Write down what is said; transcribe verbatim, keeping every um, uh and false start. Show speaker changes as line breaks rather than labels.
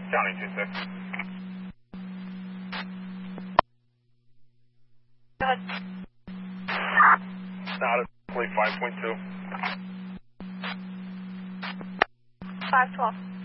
County two six.
Go ahead.
Not at five point two.
five twelve.